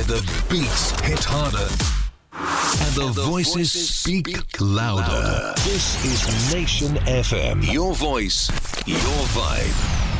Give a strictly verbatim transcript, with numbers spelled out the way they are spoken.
where the beats hit harder and the, and the voices, voices speak, speak louder. louder. This is Nation F M. Your voice, your vibe.